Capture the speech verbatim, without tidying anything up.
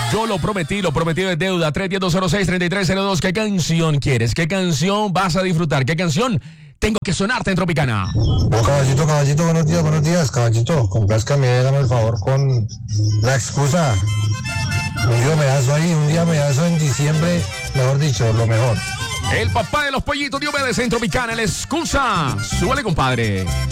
Yo lo prometí, lo prometido es deuda. tres uno cero, seis tres tres cero dos. ¿Qué canción quieres? ¿Qué canción vas a disfrutar? ¿Qué canción tengo que sonarte en Tropicana? Oh, caballito, caballito, buenos días, buenos días, caballito. Complázcame, hágame el favor con la excusa. Un día me da eso ahí, un día me da eso en diciembre, mejor dicho, lo mejor. El papá de los pollitos Diomedes en Tropicana, la excusa. Súbale, compadre.